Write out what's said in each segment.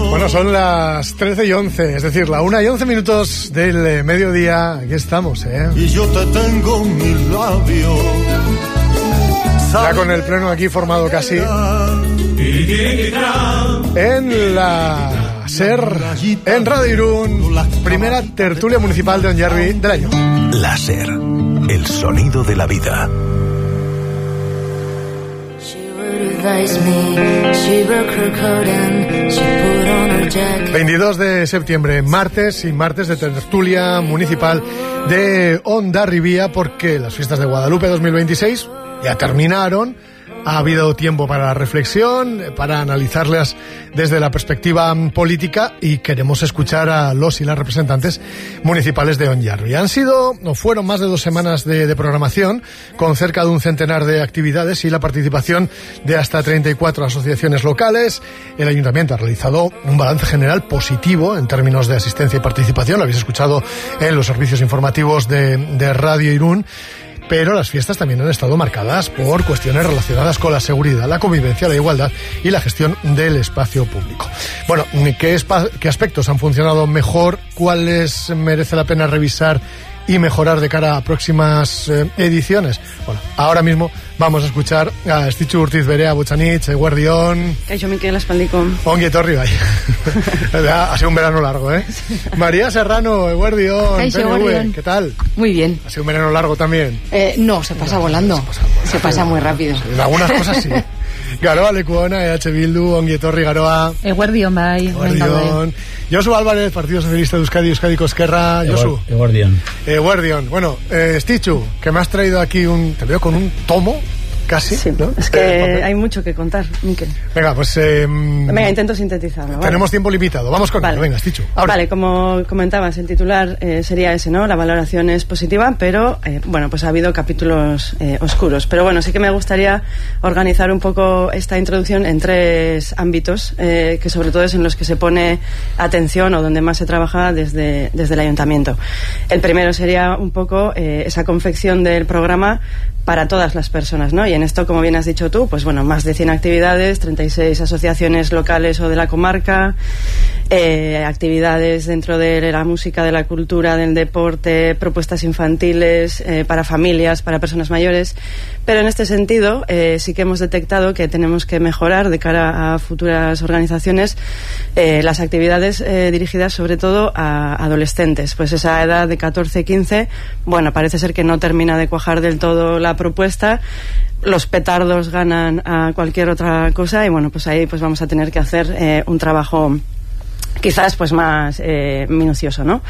Bueno, son las 13:11, es decir, la 1:11 del mediodía. Aquí estamos, Y yo te tengo en mis labios. Ya con el pleno aquí formado casi. En la SER, en Radio Irún, primera tertulia municipal de Onyarbi del año. La SER, el sonido de la vida. 22 de septiembre, martes de tertulia municipal de Hondarribia, porque las fiestas de Guadalupe 2026 ya terminaron. Ha habido tiempo para la reflexión, para analizarlas desde la perspectiva política, y queremos escuchar a los y las representantes municipales de Onyarbi. Fueron más de 2 semanas de programación, con cerca de un centenar de actividades y la participación de hasta 34 asociaciones locales. El Ayuntamiento ha realizado un balance general positivo en términos de asistencia y participación. Lo habéis escuchado en los servicios informativos de Radio Irún. Pero las fiestas también han estado marcadas por cuestiones relacionadas con la seguridad, la convivencia, la igualdad y la gestión del espacio público. Bueno, ¿qué aspectos han funcionado mejor? ¿Cuáles merece la pena revisar y mejorar de cara a próximas ediciones? Bueno, ahora mismo vamos a escuchar a Estitxu Urtiz Berea, Butxanitz, Eguerdión. Kaixo Mikel Aspaldiko. Ongi etorri bai. Ha sido un verano largo, ¿eh? María Serrano, Eguerdión. Kaixo, Eguerdión. ¿Qué tal? Muy bien. Ha sido un verano largo también. No, se pasa volando. Se pasa muy rápido. En algunas cosas sí. Garoa Lekuona, EH Bildu, Ongi etorri Garoa. Eguerdión bai. Eguerdión. Josu Álvarez, Partido Socialista de Euskadi, Euskadiko Ezkerra. Josu. Eguerdión. Bueno, Estitxu, que me has traído aquí te veo con un tomo, casi, sí, ¿no? Es que hay mucho que contar, Mikel. Venga, pues... Venga, intento sintetizarlo. ¿Vale? Tenemos tiempo limitado, vamos con ello. Venga, Estitxu. Vale, como comentabas, el titular sería ese, ¿no? La valoración es positiva, pero, bueno, pues ha habido capítulos oscuros. Pero bueno, sí que me gustaría organizar un poco esta introducción en 3 ámbitos, que sobre todo es en los que se pone atención o donde más se trabaja desde el Ayuntamiento. El primero sería un poco esa confección del programa para todas las personas, ¿no? Y en esto, como bien has dicho tú, pues bueno, más de 100 actividades, 36 asociaciones locales o de la comarca, actividades dentro de la música, de la cultura, del deporte, propuestas infantiles, para familias, para personas mayores. Pero en este sentido, sí que hemos detectado que tenemos que mejorar de cara a futuras organizaciones las actividades dirigidas sobre todo a adolescentes. Pues esa edad de 14-15, bueno, parece ser que no termina de cuajar del todo la propuesta. Los petardos ganan a cualquier otra cosa y bueno, pues ahí pues vamos a tener que hacer un trabajo quizás pues más minucioso, ¿no?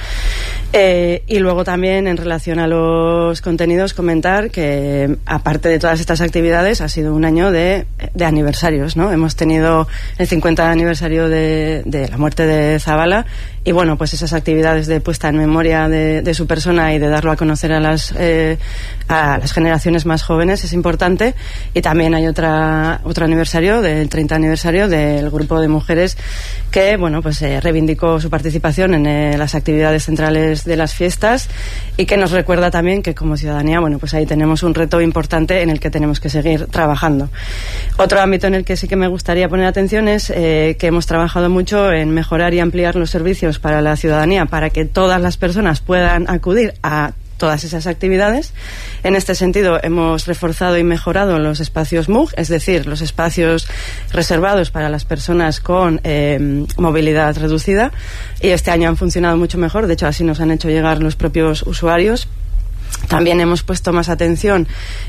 Y luego también en relación a los contenidos comentar que aparte de todas estas actividades ha sido un año de aniversarios, ¿no? Hemos tenido el 50 aniversario de la muerte de Zabala y bueno, pues esas actividades de puesta en memoria de su persona y de darlo a conocer a las generaciones más jóvenes es importante. Y también hay otro aniversario, del 30 aniversario del grupo de mujeres que bueno, pues reivindicó su participación en las actividades centrales de las fiestas y que nos recuerda también que como ciudadanía, bueno, pues ahí tenemos un reto importante en el que tenemos que seguir trabajando. Otro ámbito en el que sí que me gustaría poner atención es que hemos trabajado mucho en mejorar y ampliar los servicios para la ciudadanía, para que todas las personas puedan acudir a todas esas actividades. En este sentido hemos reforzado y mejorado los espacios MUG, es decir, los espacios reservados para las personas con movilidad reducida, y este año han funcionado mucho mejor. De hecho, así nos han hecho llegar los propios usuarios. También hemos puesto más atención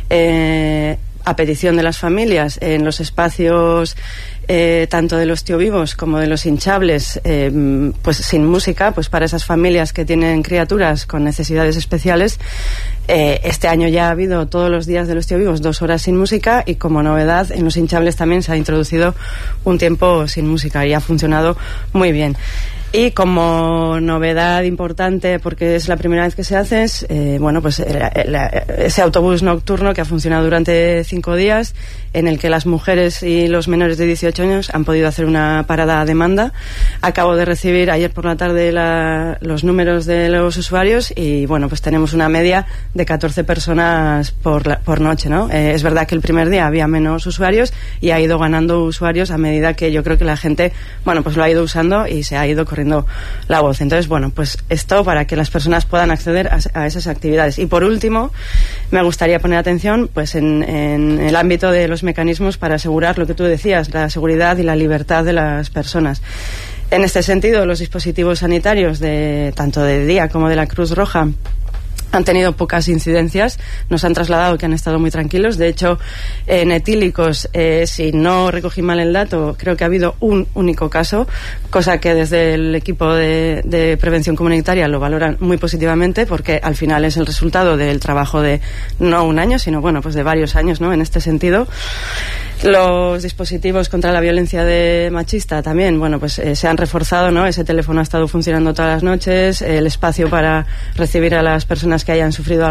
a petición de las familias en los espacios tanto de los tío-vivos como de los hinchables, pues sin música, pues para esas familias que tienen criaturas con necesidades especiales. Este año ya ha habido todos los días de los tío-vivos 2 horas sin música, y como novedad en los hinchables también se ha introducido un tiempo sin música y ha funcionado muy bien. Y como novedad importante, porque es la primera vez que se hace, es bueno, pues ese autobús nocturno que ha funcionado durante 5 días, en el que las mujeres y los menores de 18 años han podido hacer una parada a demanda Acabo de recibir ayer por la tarde los números de los usuarios y bueno, pues tenemos una media de 14 personas por noche, ¿no? Es verdad que el primer día había menos usuarios y ha ido ganando usuarios a medida que yo creo que la gente, bueno, pues lo ha ido usando y se ha ido corriendo la voz. Entonces, bueno, pues esto para que las personas puedan acceder a esas actividades. Y por último, me gustaría poner atención pues en el ámbito de los mecanismos para asegurar lo que tú decías, la seguridad y la libertad de las personas. En este sentido, los dispositivos sanitarios tanto de día como de la Cruz Roja han tenido pocas incidencias, nos han trasladado que han estado muy tranquilos. De hecho, en etílicos, si no recogí mal el dato, creo que ha habido un único caso, cosa que desde el equipo de prevención comunitaria lo valoran muy positivamente, porque al final es el resultado del trabajo de no un año, sino bueno, pues de varios años, ¿no? En este sentido. Los dispositivos contra la violencia machista también, bueno, pues se han reforzado, ¿no? Ese teléfono ha estado funcionando todas las noches, el espacio para recibir a las personas que hayan sufrido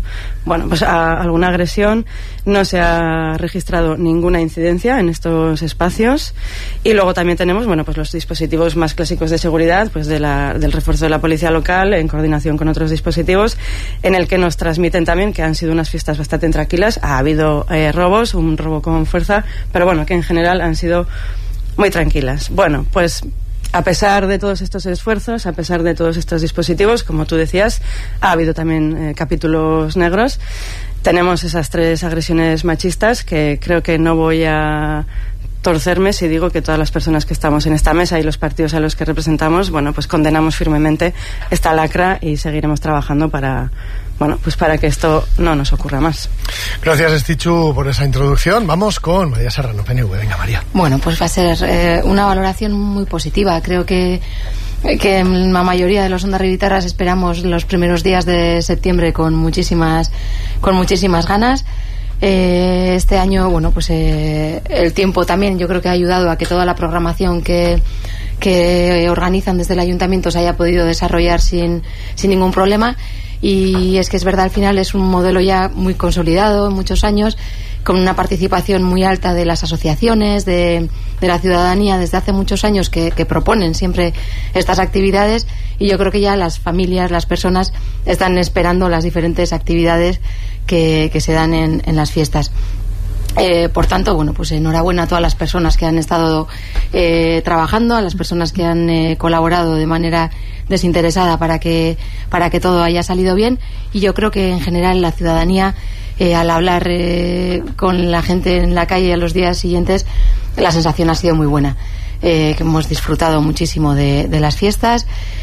alguna agresión. No se ha registrado ninguna incidencia en estos espacios. Y luego también tenemos, bueno, pues los dispositivos más clásicos de seguridad, pues del refuerzo de la policía local en coordinación con otros dispositivos, en el que nos transmiten también que han sido unas fiestas bastante tranquilas. Ha habido robos, un robo con fuerza, pero bueno, que en general han sido muy tranquilas. Bueno, pues a pesar de todos estos esfuerzos, a pesar de todos estos dispositivos, como tú decías, ha habido también capítulos negros. Tenemos esas 3 agresiones machistas que creo que no voy a torcerme si digo que todas las personas que estamos en esta mesa y los partidos a los que representamos, bueno, pues condenamos firmemente esta lacra y seguiremos trabajando para que esto no nos ocurra más. Gracias, Estichu, por esa introducción. Vamos con María Serrano, PNV. Venga, María. Bueno, pues va a ser una valoración muy positiva. Creo que en la mayoría de los ondarribitarras esperamos los primeros días de septiembre con muchísimas ganas. Este año, bueno, pues el tiempo también yo creo que ha ayudado a que toda la programación que organizan desde el ayuntamiento se haya podido desarrollar sin ningún problema. Y es que es verdad, al final es un modelo ya muy consolidado, muchos años, con una participación muy alta de las asociaciones, de la ciudadanía desde hace muchos años que proponen siempre estas actividades, y yo creo que ya las familias, las personas están esperando las diferentes actividades que se dan en las fiestas. Por tanto, bueno, pues enhorabuena a todas las personas que han estado trabajando, a las personas que han colaborado de manera desinteresada para que todo haya salido bien. Y yo creo que en general la ciudadanía, al hablar con la gente en la calle a los días siguientes, la sensación ha sido muy buena, que hemos disfrutado muchísimo de las fiestas.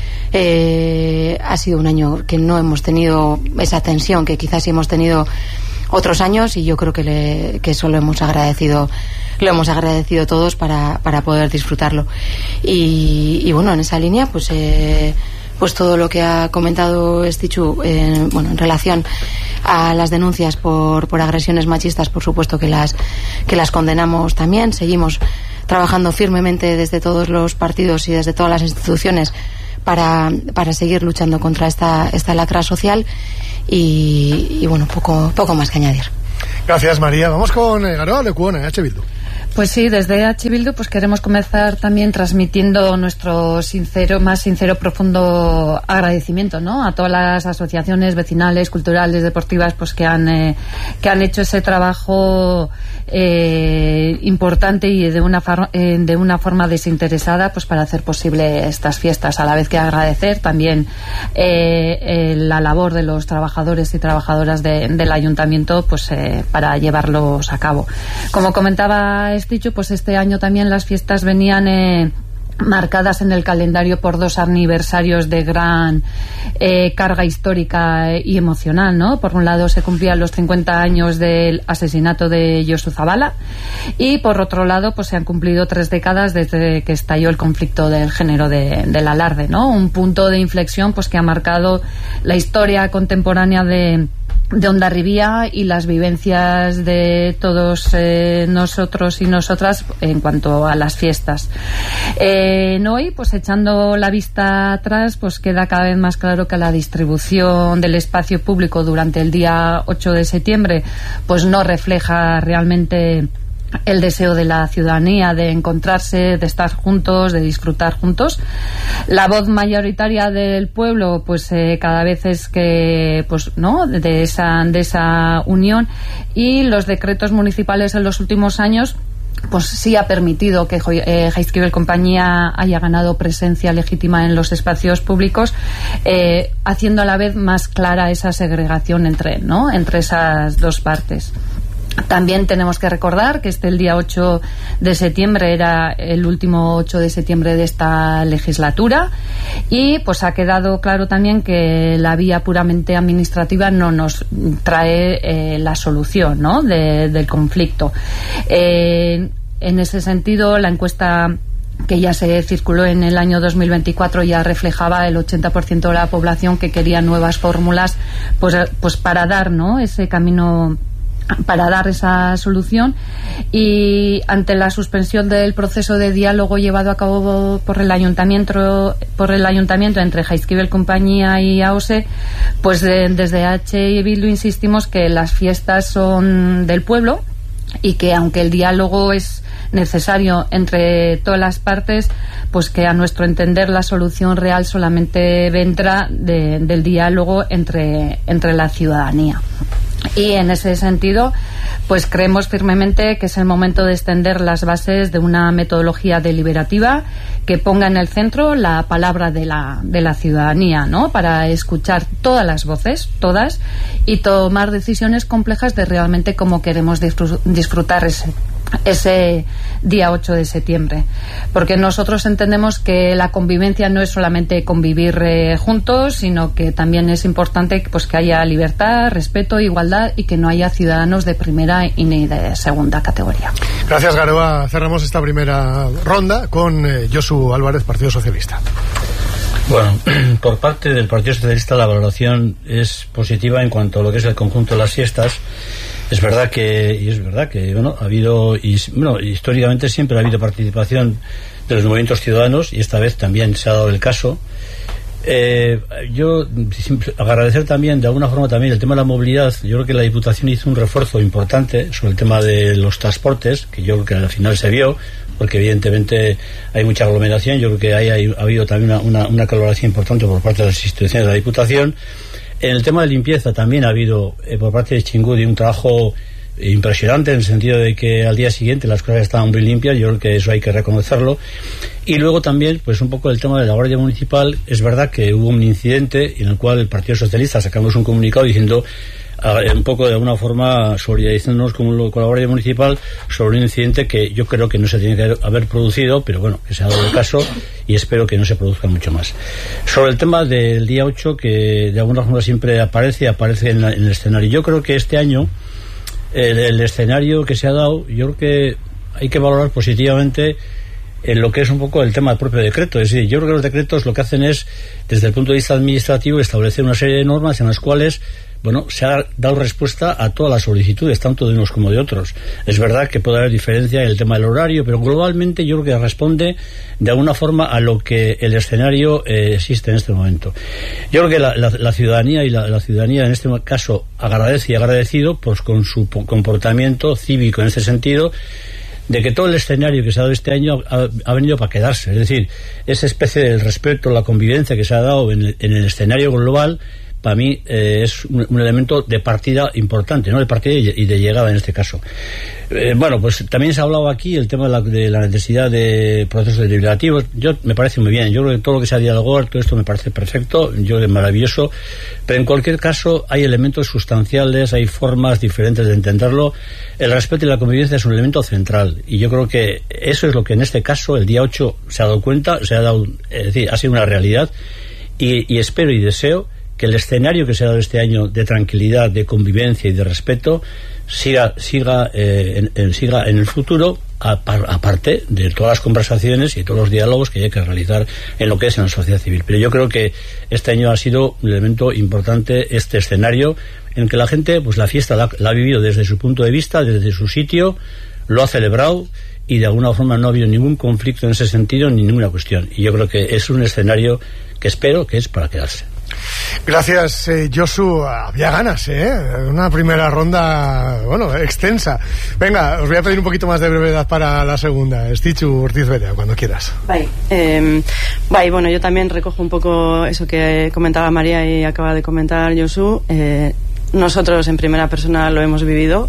Ha sido un año que no hemos tenido esa tensión que quizás sí hemos tenido otros años, y yo creo que eso lo hemos agradecido todos para poder disfrutarlo. Y bueno, en esa línea pues todo lo que ha comentado Estichu, en relación a las denuncias por agresiones machistas, por supuesto que las condenamos también. Seguimos trabajando firmemente desde todos los partidos y desde todas las instituciones para seguir luchando contra esta lacra social, y bueno, poco más que añadir. Gracias, María. Vamos con Garoa Lekuona, H. Bildu. Pues sí, desde H. Bildu pues queremos comenzar también transmitiendo nuestro más sincero, profundo agradecimiento, ¿no?, a todas las asociaciones vecinales, culturales, deportivas, pues que han hecho ese trabajo importante y de una forma desinteresada, pues para hacer posible estas fiestas. A la vez que agradecer también la labor de los trabajadores y trabajadoras del ayuntamiento, pues para llevarlos a cabo. Como comentaba Estichu, pues este año también las fiestas venían marcadas en el calendario por 2 aniversarios de gran carga histórica y emocional, ¿no? Por un lado se cumplían los 50 años del asesinato de Josu Zabala, y por otro lado pues se han cumplido 3 décadas desde que estalló el conflicto del género del Alarde, ¿no? Un punto de inflexión pues que ha marcado la historia contemporánea de Hondarribia y las vivencias de todos nosotros y nosotras en cuanto a las fiestas. Hoy, pues echando la vista atrás, pues queda cada vez más claro que la distribución del espacio público durante el día 8 de septiembre pues no refleja realmente el deseo de la ciudadanía de encontrarse, de estar juntos, de disfrutar juntos. La voz mayoritaria del pueblo, pues cada vez es que, pues no, de esa unión, y los decretos municipales en los últimos años pues sí ha permitido que Jaizkibel Compañía haya ganado presencia legítima en los espacios públicos, haciendo a la vez más clara esa segregación entre esas dos partes. También tenemos que recordar que el día 8 de septiembre era el último 8 de septiembre de esta legislatura, y pues ha quedado claro también que la vía puramente administrativa no nos trae la solución, ¿no?, del conflicto. En ese sentido, la encuesta que ya se circuló en el año 2024 ya reflejaba el 80% de la población que quería nuevas fórmulas pues para dar, ¿no?, ese camino, para dar esa solución. Y ante la suspensión del proceso de diálogo llevado a cabo por el ayuntamiento entre Jaizkibel Compañía y AOSE, pues desde H. Bildu insistimos que las fiestas son del pueblo, y que aunque el diálogo es necesario entre todas las partes, pues que a nuestro entender la solución real solamente vendrá del diálogo entre la ciudadanía. Y en ese sentido, pues creemos firmemente que es el momento de extender las bases de una metodología deliberativa que ponga en el centro la palabra de la ciudadanía, ¿no?, para escuchar todas las voces, todas, y tomar decisiones complejas de realmente cómo queremos disfrutar ese día 8 de septiembre, porque nosotros entendemos que la convivencia no es solamente convivir juntos, sino que también es importante pues que haya libertad, respeto, igualdad, y que no haya ciudadanos de primera y ni de segunda categoría. Gracias, Garoa. Cerramos esta primera ronda con Josu Álvarez, Partido Socialista. Bueno, por parte del Partido Socialista la valoración es positiva en cuanto a lo que es el conjunto de las fiestas. Es verdad que bueno, ha habido, históricamente siempre ha habido participación de los movimientos ciudadanos, y esta vez también se ha dado el caso. Yo agradecer también de alguna forma también el tema de la movilidad. Yo creo que la Diputación hizo un refuerzo importante sobre el tema de los transportes, que yo creo que al final se vio, porque evidentemente hay mucha aglomeración. Yo creo que ha habido también una colaboración importante por parte de las instituciones de la Diputación. En el tema de limpieza también ha habido por parte de Txingudi un trabajo impresionante, en el sentido de que al día siguiente las cosas estaban muy limpias. Yo creo que eso hay que reconocerlo. Y luego también pues un poco el tema de la Guardia Municipal. Es verdad que hubo un incidente en el cual el Partido Socialista sacamos un comunicado diciendo un poco de alguna forma solidarizándonos con la Guardia Municipal sobre un incidente que yo creo que no se tiene que haber producido, pero bueno, que se ha dado el caso, y espero que no se produzca mucho más. Sobre el tema del día 8, que de alguna forma siempre aparece en el escenario, yo creo que este año el escenario que se ha dado, yo creo que hay que valorar positivamente en lo que es un poco el tema del propio decreto. Es decir, yo creo que los decretos lo que hacen es, desde el punto de vista administrativo, establecer una serie de normas en las cuales se ha dado respuesta a todas las solicitudes, tanto de unos como de otros. Es verdad que puede haber diferencia en el tema del horario, pero globalmente yo creo que responde de alguna forma a lo que el escenario existe en este momento. Yo creo que la ciudadanía y la ciudadanía en este caso agradece y agradecido pues con su comportamiento cívico en este sentido, de que todo el escenario que se ha dado este año ha venido para quedarse. Es decir, esa especie de respeto, la convivencia que se ha dado en el escenario global, para mí es un elemento de partida importante, ¿no?, de partida y de llegada en este caso. Bueno, pues también se ha hablado aquí el tema de la necesidad de procesos deliberativos. Me parece muy bien. Yo creo que todo lo que se ha dialogado, todo esto me parece perfecto, yo creo que es maravilloso, pero en cualquier caso hay elementos sustanciales, hay formas diferentes de entenderlo. El respeto y la convivencia es un elemento central, y yo creo que eso es lo que en este caso el día 8 se ha dado cuenta, es decir, ha sido una realidad, y espero y deseo que el escenario que se ha dado este año de tranquilidad, de convivencia y de respeto siga en el futuro, aparte de todas las conversaciones y todos los diálogos que hay que realizar en lo que es en la sociedad civil. Pero yo creo que este año ha sido un elemento importante, este escenario en que la gente, pues la fiesta la ha vivido desde su punto de vista, desde su sitio, lo ha celebrado, y de alguna forma no ha habido ningún conflicto en ese sentido ni ninguna cuestión. Y yo creo que es un escenario que espero que es para quedarse. Gracias, Josu. Había ganas, una primera ronda, bueno, extensa. Venga, os voy a pedir un poquito más de brevedad para la segunda. Estichu Ortiz Berea, cuando quieras. Bye. Bueno, yo también recojo un poco eso que comentaba María y acaba de comentar Josu. Nosotros en primera persona lo hemos vivido.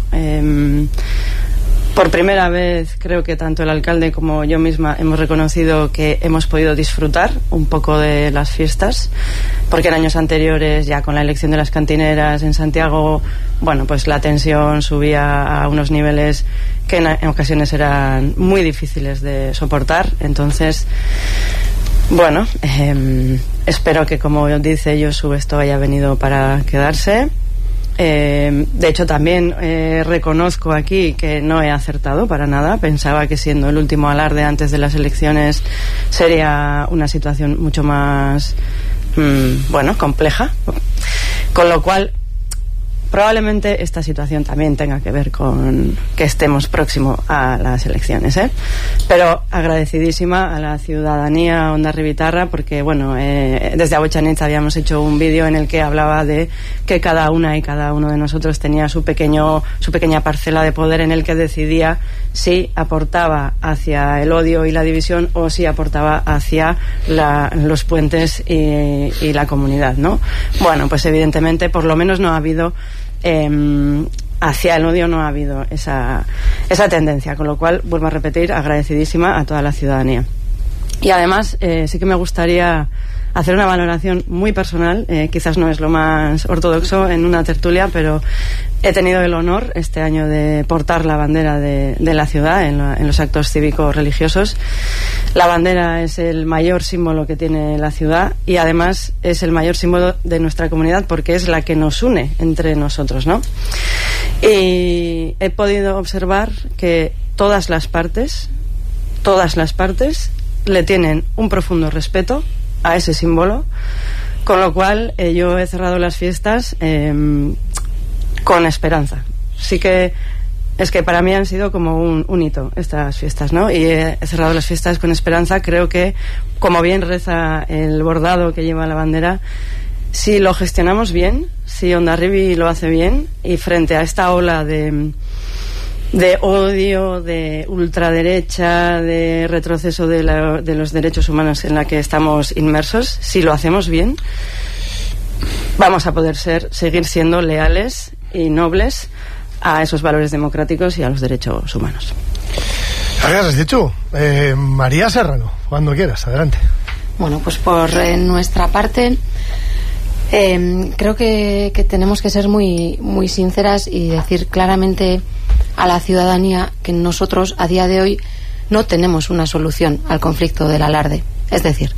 Por primera vez creo que tanto el alcalde como yo misma hemos reconocido que hemos podido disfrutar un poco de las fiestas, porque en años anteriores, ya con la elección de las cantineras en Santiago, bueno, pues la tensión subía a unos niveles que en ocasiones eran muy difíciles de soportar. Entonces, bueno, espero que, como dice Josu, esto haya venido para quedarse. De hecho también reconozco aquí que no he acertado para nada. Pensaba que siendo el último alarde antes de las elecciones sería una situación mucho más compleja, con lo cual probablemente esta situación también tenga que ver con que estemos próximo a las elecciones, pero agradecidísima a la ciudadanía ondarribitarra, porque bueno, desde Abochanitz habíamos hecho un vídeo en el que hablaba de que cada una y cada uno de nosotros tenía su pequeña parcela de poder, en el que decidía si aportaba hacia el odio y la división o si aportaba hacia los puentes y la comunidad, ¿no? Bueno, pues evidentemente por lo menos no ha habido hacia el odio, no ha habido esa tendencia, con lo cual, vuelvo a repetir, agradecidísima a toda la ciudadanía. Y además sí que me gustaría hacer una valoración muy personal, quizás no es lo más ortodoxo en una tertulia, pero he tenido el honor este año de portar la bandera de la ciudad en los actos cívicos religiosos. La bandera es el mayor símbolo que tiene la ciudad y además es el mayor símbolo de nuestra comunidad, porque es la que nos une entre nosotros, ¿no? Y he podido observar que todas las partes le tienen un profundo respeto a ese símbolo, con lo cual yo he cerrado las fiestas con esperanza. Sí que es que para mí han sido como un hito estas fiestas, ¿no? Y he cerrado las fiestas con esperanza. Creo que, como bien reza el bordado que lleva la bandera, si lo gestionamos bien, si Hondarribia lo hace bien, y frente a esta ola de odio, de ultraderecha, de retroceso de los derechos humanos en la que estamos inmersos, si lo hacemos bien, vamos a poder seguir siendo leales y nobles a esos valores democráticos y a los derechos humanos. Gracias, Dichu. María Serrano, cuando quieras, adelante. Bueno, pues por nuestra parte, creo que tenemos que ser muy, muy sinceras y decir claramente a la ciudadanía que nosotros a día de hoy no tenemos una solución al conflicto del alarde. Es decir,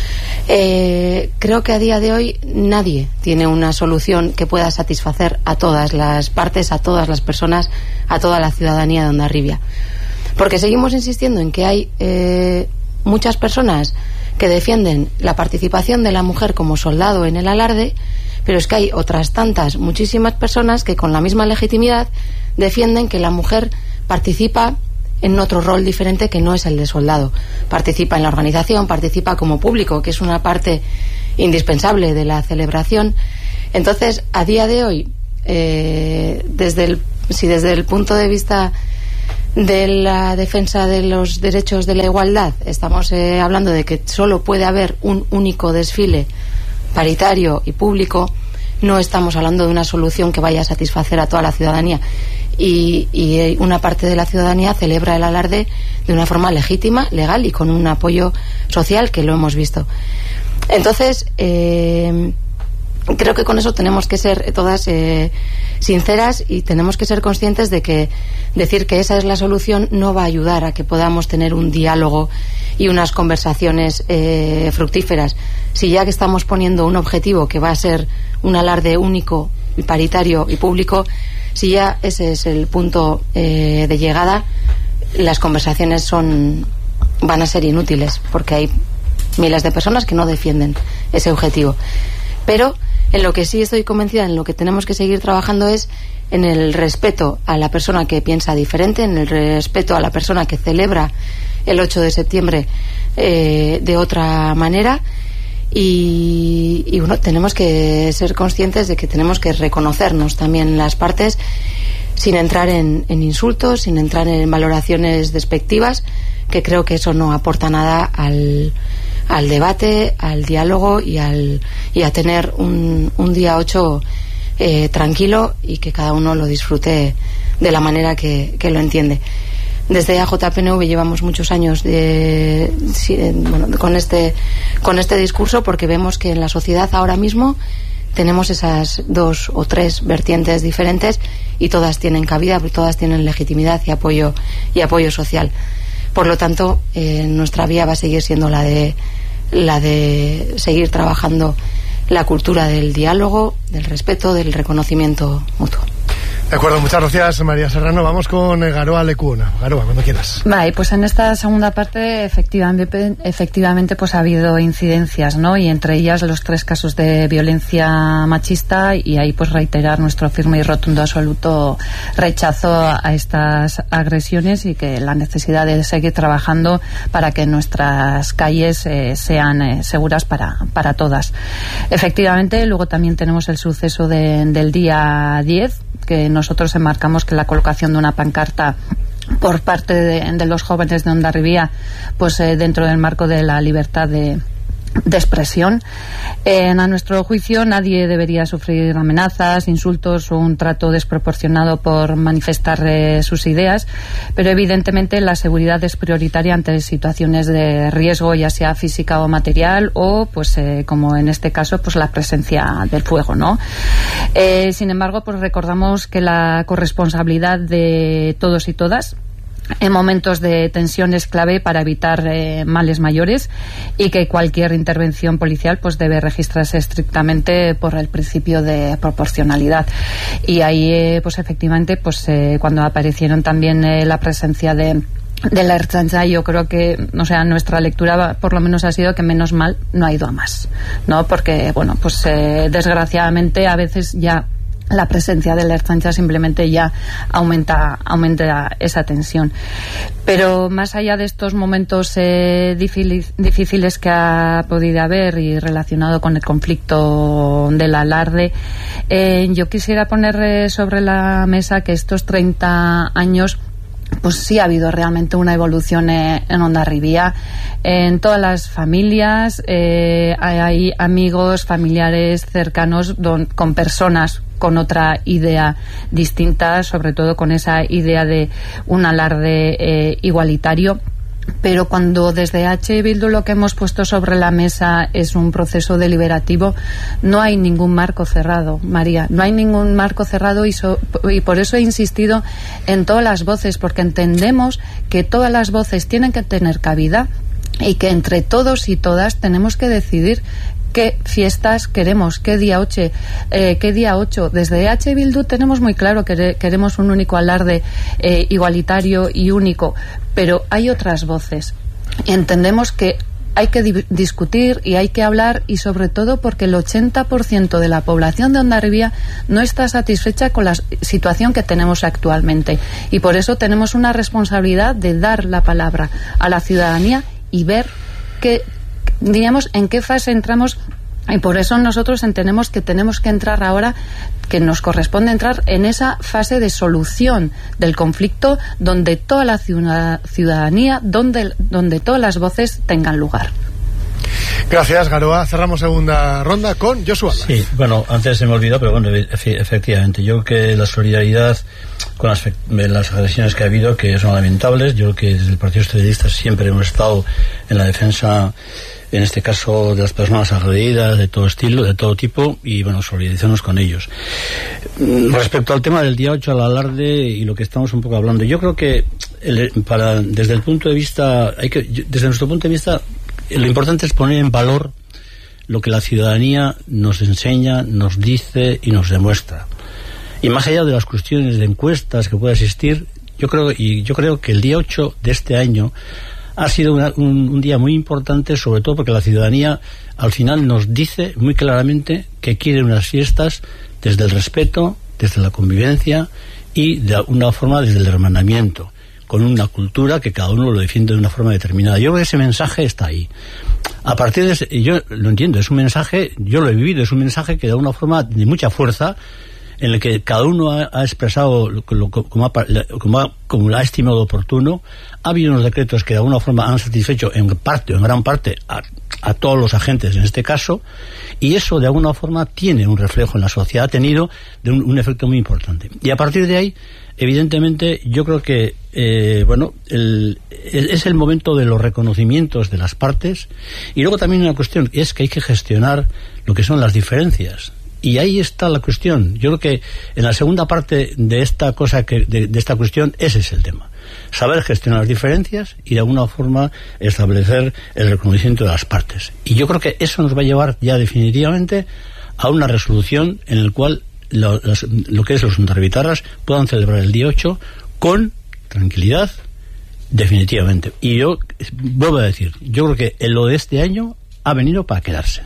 creo que a día de hoy nadie tiene una solución que pueda satisfacer a todas las partes, a todas las personas, a toda la ciudadanía de Hondarribia, porque seguimos insistiendo en que hay muchas personas que defienden la participación de la mujer como soldado en el alarde, pero es que hay otras tantas, muchísimas personas que con la misma legitimidad defienden que la mujer participa en otro rol diferente que no es el de soldado. Participa en la organización, participa como público, que es una parte indispensable de la celebración. Entonces, a día de hoy, desde el punto de vista de la defensa de los derechos de la igualdad estamos hablando de que solo puede haber un único desfile paritario y público, no estamos hablando de una solución que vaya a satisfacer a toda la ciudadanía. Y una parte de la ciudadanía celebra el alarde de una forma legítima, legal y con un apoyo social, que lo hemos visto. Entonces, creo que con eso tenemos que ser todas sinceras y tenemos que ser conscientes de que decir que esa es la solución no va a ayudar a que podamos tener un diálogo y unas conversaciones fructíferas. Si ya que estamos poniendo un objetivo que va a ser un alarde único, paritario y público, si ya ese es el punto de llegada, las conversaciones van a ser inútiles, porque hay miles de personas que no defienden ese objetivo. Pero en lo que sí estoy convencida, en lo que tenemos que seguir trabajando, es en el respeto a la persona que piensa diferente, en el respeto a la persona que celebra el 8 de septiembre de otra manera, y bueno, tenemos que ser conscientes de que tenemos que reconocernos también las partes sin entrar en insultos, sin entrar en valoraciones despectivas, que creo que eso no aporta nada al debate, al diálogo y a tener un día 8 tranquilo y que cada uno lo disfrute de la manera que lo entiende. Desde AJPNV llevamos muchos años con este discurso, porque vemos que en la sociedad ahora mismo tenemos esas 2 o 3 vertientes diferentes y todas tienen cabida, todas tienen legitimidad y apoyo social. Por lo tanto, nuestra vía va a seguir siendo la de seguir trabajando la cultura del diálogo, del respeto, del reconocimiento mutuo. De acuerdo, muchas gracias, María Serrano. Vamos con Garoa Lecuna. Garoa, cuando quieras. Vale, pues en esta segunda parte efectivamente pues ha habido incidencias, ¿no? Y entre ellas los 3 casos de violencia machista, y ahí pues reiterar nuestro firme y rotundo absoluto rechazo a estas agresiones, y que la necesidad de seguir trabajando para que nuestras calles sean seguras para todas. Efectivamente, luego también tenemos el suceso del día 10, que nosotros enmarcamos que la colocación de una pancarta por parte de los jóvenes de Hondarribia, pues dentro del marco de la libertad de expresión. A nuestro juicio, nadie debería sufrir amenazas, insultos o un trato desproporcionado por manifestar sus ideas, pero evidentemente la seguridad es prioritaria ante situaciones de riesgo, ya sea física o material, o pues como en este caso, pues la presencia del fuego, ¿no? Sin embargo, pues recordamos que la corresponsabilidad de todos y todas en momentos de tensión es clave para evitar males mayores, y que cualquier intervención policial pues debe registrarse estrictamente por el principio de proporcionalidad. Y ahí pues efectivamente pues cuando aparecieron también la presencia de la Ertzaintza, yo creo que, o sea, nuestra lectura por lo menos ha sido que menos mal no ha ido a más, ¿no? Porque bueno, pues desgraciadamente a veces ya la presencia de la Ertzaintza simplemente ya aumenta esa tensión. Pero más allá de estos momentos difíciles que ha podido haber y relacionado con el conflicto del Alarde, yo quisiera poner sobre la mesa que estos 30 años pues sí ha habido realmente una evolución en Hondarribia, en todas las familias. Hay amigos, familiares cercanos con personas con otra idea distinta, sobre todo con esa idea de un alarde igualitario. Pero cuando desde H. Bildu lo que hemos puesto sobre la mesa es un proceso deliberativo, no hay ningún marco cerrado, María, no hay ningún marco cerrado, y por eso he insistido en todas las voces, porque entendemos que todas las voces tienen que tener cabida y que entre todos y todas tenemos que decidir qué fiestas queremos, qué día 8. Desde H. Bildu tenemos muy claro que queremos un único alarde igualitario y único, pero hay otras voces. Entendemos que hay que discutir y hay que hablar, y sobre todo porque el 80% de la población de Hondarribia no está satisfecha con la situación que tenemos actualmente, y por eso tenemos una responsabilidad de dar la palabra a la ciudadanía y ver en qué fase entramos. Y por eso nosotros entendemos que tenemos que entrar ahora, que nos corresponde entrar en esa fase de solución del conflicto, donde toda la ciudadanía, donde todas las voces tengan lugar. Gracias, Garoa. Cerramos segunda ronda con Josu Álvarez. Sí, bueno, antes se me olvidó, pero bueno, efectivamente, yo creo que la solidaridad con las agresiones que ha habido, que son lamentables, yo creo que desde el Partido Socialista siempre hemos estado en la defensa, en este caso, de las personas agredidas, de todo estilo, de todo tipo, y bueno, solidarizarnos con ellos. Respecto al tema del día 8, al alarde, y lo que estamos un poco hablando, yo creo que desde el punto de vista, desde nuestro punto de vista, lo importante es poner en valor lo que la ciudadanía nos enseña, nos dice y nos demuestra. Y más allá de las cuestiones de encuestas que pueda existir, yo creo que el día 8 de este año ha sido un día muy importante, sobre todo porque la ciudadanía al final nos dice muy claramente que quiere unas fiestas desde el respeto, desde la convivencia y de alguna forma desde el hermanamiento, con una cultura que cada uno lo defiende de una forma determinada. Yo creo que ese mensaje está ahí. A partir de ese, yo lo entiendo, es un mensaje, yo lo he vivido, es un mensaje que de alguna forma de mucha fuerza, en el que cada uno ha expresado como ha estimado oportuno. Ha habido unos decretos que de alguna forma han satisfecho en parte o en gran parte a todos los agentes en este caso, y eso de alguna forma tiene un reflejo en la sociedad, ha tenido un efecto muy importante. Y a partir de ahí, evidentemente, yo creo que es el momento de los reconocimientos de las partes, y luego también una cuestión es que hay que gestionar lo que son las diferencias. Y ahí está la cuestión. Yo creo que en la segunda parte de esta cosa de esta cuestión, ese es el tema. Saber gestionar las diferencias y de alguna forma establecer el reconocimiento de las partes. Y yo creo que eso nos va a llevar ya definitivamente a una resolución en la cual lo que es los ondarribitarras puedan celebrar el día 8 con tranquilidad, definitivamente. Y yo vuelvo a decir, yo creo que lo de este año ha venido para quedarse.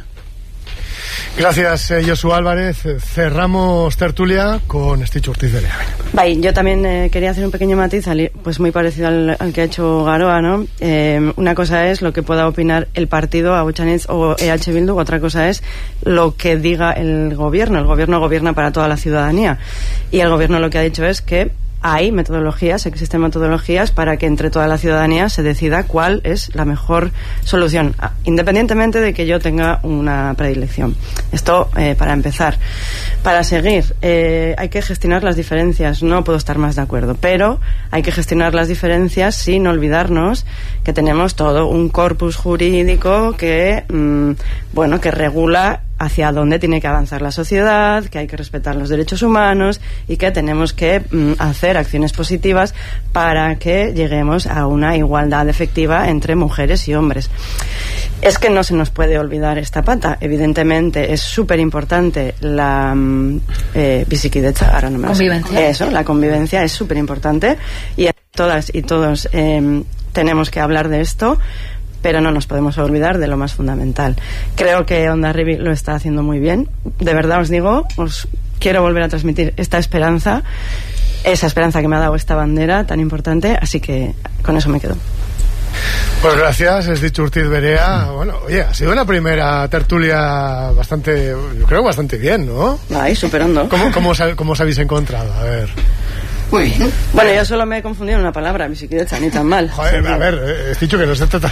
Gracias, Josu Álvarez. Cerramos tertulia con Estitxu Ortiz Berea. Vale, yo también quería hacer un pequeño matiz, pues muy parecido al que ha hecho Garoa, ¿no? Una cosa es lo que pueda opinar el partido, Abotxanitz o EH Bildu, otra cosa es lo que diga el gobierno. El gobierno gobierna para toda la ciudadanía, y el gobierno lo que ha dicho es que hay metodologías, existen metodologías para que entre toda la ciudadanía se decida cuál es la mejor solución, independientemente de que yo tenga una predilección. Esto para empezar. Para seguir, hay que gestionar las diferencias. No puedo estar más de acuerdo, pero hay que gestionar las diferencias sin olvidarnos que tenemos todo un corpus jurídico que que regula hacia dónde tiene que avanzar la sociedad, que hay que respetar los derechos humanos y que tenemos que hacer acciones positivas para que lleguemos a una igualdad efectiva entre mujeres y hombres. Es que no se nos puede olvidar esta pata. Evidentemente es súper importante la bizikidetza, ahora no me convivencia. Eso, la convivencia es súper importante, y todas y todos tenemos que hablar de esto, pero no nos podemos olvidar de lo más fundamental. Creo que Hondarribia lo está haciendo muy bien. De verdad os digo, os quiero volver a transmitir esta esperanza, esa esperanza que me ha dado esta bandera tan importante, así que con eso me quedo. Pues gracias, Estitxu Ortiz Berea. Bueno, oye, ha sido una primera tertulia bastante, yo creo bastante bien, ¿no? Ay, superando. ¿Cómo os habéis encontrado? A ver. Muy bien. Bueno, yo solo me he confundido en una palabra, bizikidetza, ni tan mal. Joder, a ver, he dicho que no se trata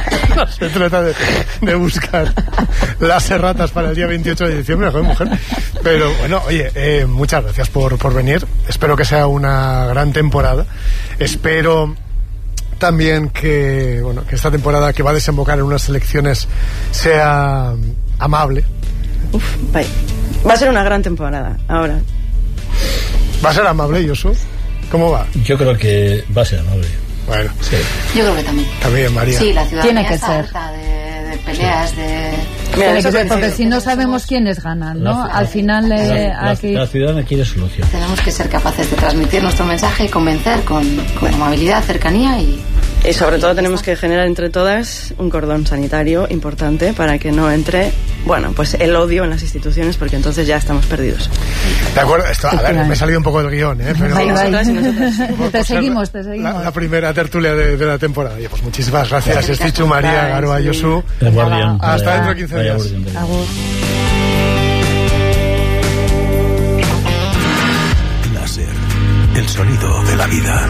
de buscar las erratas para el día 28 de diciembre, joder, mujer. Pero bueno, oye, muchas gracias por venir. Espero que sea una gran temporada. Espero también que esta temporada que va a desembocar en unas elecciones sea amable. Vaya. Va a ser una gran temporada, ahora. ¿Va a ser amable, Josu? ¿Cómo va? Yo creo que va a ser amable. Bueno, sí. Yo creo que también. También, María. Sí, la ciudadanía tiene que está ser harta de peleas, sí. Tiene que ser, porque si no sabemos quiénes ganan, ¿no? Al final la ciudadana quiere solución. Tenemos que ser capaces de transmitir nuestro mensaje y convencer con amabilidad, cercanía y sobre todo tenemos que generar entre todas un cordón sanitario importante para que no entre, pues el odio en las instituciones, porque entonces ya estamos perdidos. De acuerdo, a ver, me he salido un poco del guión, pero te seguimos. La primera tertulia de la temporada. Pues muchísimas gracias, Estitxu, María, Garoa, Josu. Hasta dentro de 15 días. Láser, el sonido de la vida.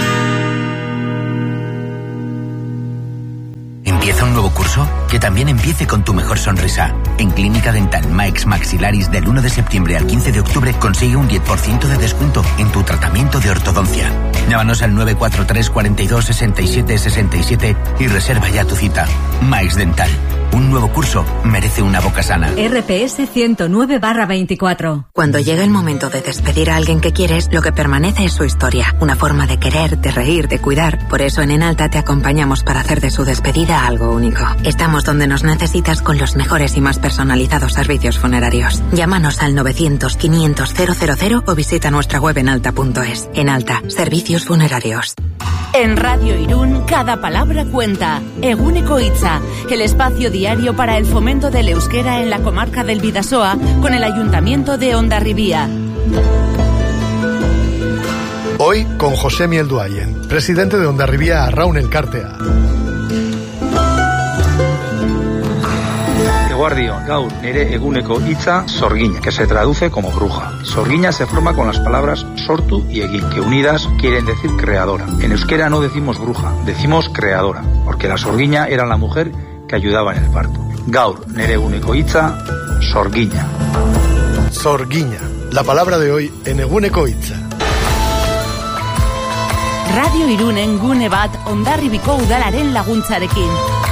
¿Empieza un nuevo curso? Que también empiece con tu mejor sonrisa. En Clínica Dental Maix Maxilaris, del 1 de septiembre al 15 de octubre, consigue un 10% de descuento en tu tratamiento de ortodoncia. Llámanos al 943 42 67 67 y reserva ya tu cita. Maix Dental. Un nuevo curso merece una boca sana. RPS 109/24. Cuando llega el momento de despedir a alguien que quieres, lo que permanece es su historia. Una forma de querer, de reír, de cuidar. Por eso en Enalta te acompañamos para hacer de su despedida algo único. Estamos donde nos necesitas con los mejores y más personalizados servicios funerarios. Llámanos al 900-500-000 o visita nuestra web enalta.es. Enalta, servicios funerarios. En Radio Irún, cada palabra cuenta. Egúneko Hitza, el espacio diario para el fomento del euskera en la comarca del Bidasoa, con el Ayuntamiento de Hondarribia. Hoy con Josemi Elduayen, presidente de Hondarribia Arraun Elkartea. Eguardion, gaur nere eguneko hitza sorgiña, que se traduce como bruja. Sorgiña se forma con las palabras sortu y egin, que unidas quieren decir creadora. En euskera no decimos bruja, decimos creadora, porque la sorgiña era la mujer que ayudaba en el parto. Gaur nere eguneko hitza sorgiña. Sorgiña, la palabra de hoy en eguneko hitza. Radio Irunen gune bat Hondarribiko udalaren laguntzarekin.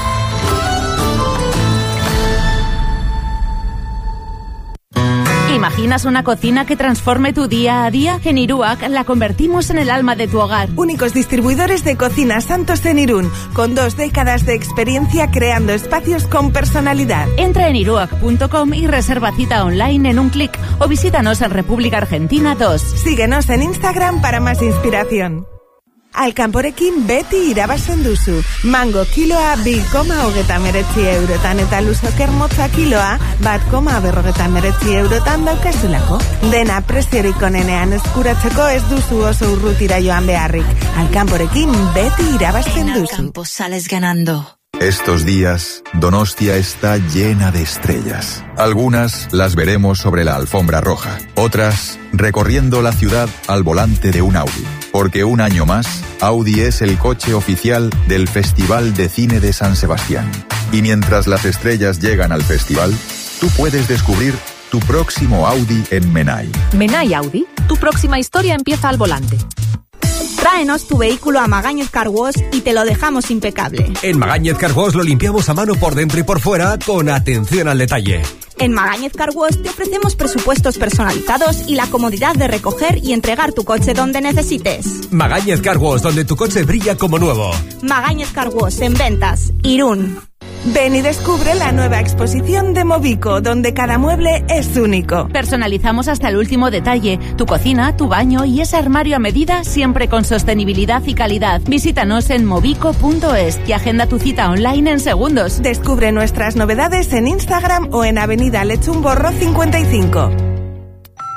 ¿Imaginas una cocina que transforme tu día a día? En Iruak la convertimos en el alma de tu hogar. Únicos distribuidores de cocinas Santos en Irún, con 2 décadas de experiencia creando espacios con personalidad. Entra en iruak.com y reserva cita online en un clic o visítanos en República Argentina 2. Síguenos en Instagram para más inspiración. Alkanporekin beti irabazen duzu. Mango kiloa 2,39 eurotan eta luzoker motza kiloa 1,59 eurotan daukazulako. Dena preziorik onenean eskuratzeko ez duzu oso urrutira joan beharrik. Alkanporekin beti irabazen duzu. En Alcampo sales ganando. Estos días, Donostia está llena de estrellas. Algunas las veremos sobre la alfombra roja, otras recorriendo la ciudad al volante de un Audi. Porque un año más, Audi es el coche oficial del Festival de Cine de San Sebastián. Y mientras las estrellas llegan al festival, tú puedes descubrir tu próximo Audi en Menai. Menai Audi, tu próxima historia empieza al volante. Tráenos tu vehículo a Magañez Car Wash y te lo dejamos impecable. En Magañez Car Wash lo limpiamos a mano por dentro y por fuera con atención al detalle. En Magañez Car Wash te ofrecemos presupuestos personalizados y la comodidad de recoger y entregar tu coche donde necesites. Magañez Car Wash, donde tu coche brilla como nuevo. Magañez Car Wash, en ventas, Irún. Ven y descubre la nueva exposición de Movico, donde cada mueble es único. Personalizamos hasta el último detalle, tu cocina, tu baño y ese armario a medida, siempre con sostenibilidad y calidad. Visítanos en movico.es y agenda tu cita online en segundos. Descubre nuestras novedades en Instagram o en Avenida Lechumborro 55.